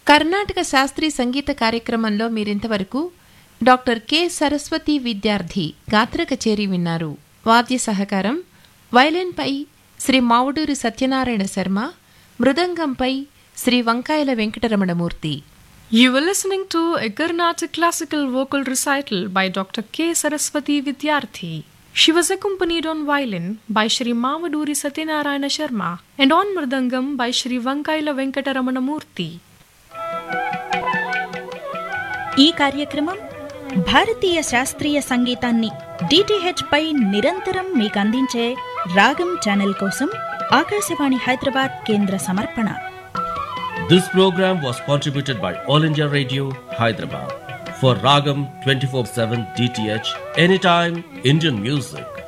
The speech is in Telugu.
కర్ణాటక శాస్త్రీయ సంగీత కార్యక్రమంలో మీరింతవరకు డాక్టర్ కె సరస్వతి విద్యార్థి గాత్ర కచేరీ విన్నారు. వాద్య సహకారం వయలిన్పై శ్రీ మావుడూరి సత్యనారాయణ శర్మ, మృదంగంపై శ్రీ వంకాయల Venkataramanamurthy. You were listening to a Carnatic classical vocal recital by Dr. K. Saraswati Vidyarthi. She was accompanied on violin by Shri Mavaduri Satyanarayana Sharma and on mridangam by Shri Vankaila Venkataramanamurthy. ఈ కార్యక్రమం భారతీయ శాస్త్రీయ సంగీతాన్ని DTH పై నిరంతరం మీకు అందించే రాగం ఛానల్ కోసం ఆకాశవాణి హైదరాబాద్ కేంద్ర సమర్పణ. This program was contributed by All India Radio, Hyderabad. For Ragam 24/7 DTH, anytime Indian music.